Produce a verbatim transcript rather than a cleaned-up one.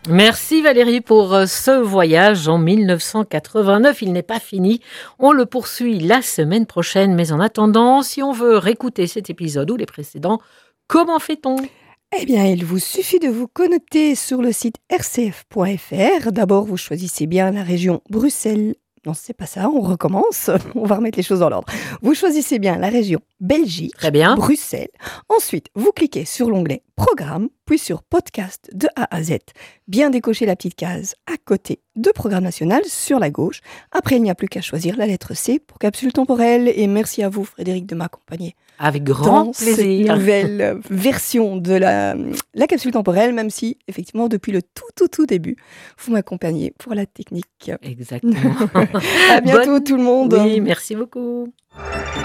Merci Valérie pour euh, ce voyage en mille neuf cent quatre-vingt-neuf. Il n'est pas fini. On le poursuit la semaine prochaine. Mais en attendant, si on veut réécouter cet épisode ou les précédents, comment fait-on ? Eh bien, il vous suffit de vous connecter sur le site r c f point f r. D'abord, vous choisissez bien la région Bruxelles. Non, c'est pas ça, on recommence. On va remettre les choses dans l'ordre. Vous choisissez bien la région Belgique, Très bien. Bruxelles. Ensuite, vous cliquez sur l'onglet Programme, puis sur Podcast de A à Z. Bien décocher la petite case à côté de Programme national sur la gauche. Après, il n'y a plus qu'à choisir la lettre C pour capsule temporelle. Et merci à vous, Frédéric, de m'accompagner Avec grand dans plaisir. cette nouvelle version de la, la capsule temporelle, même si, effectivement, depuis le tout, tout, tout début, vous m'accompagnez pour la technique. Exactement. À bientôt, Bonne- tout le monde. Oui, merci beaucoup.